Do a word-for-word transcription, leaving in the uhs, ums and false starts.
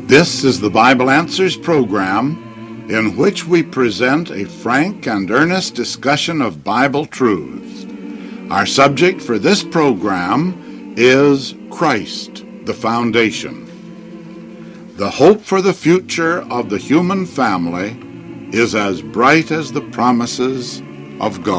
This is the Bible Answers program, in which we present a frank and earnest discussion of Bible truths. Our subject for this program is Christ, the foundation. The hope for the future of the human family is as bright as the promises of God.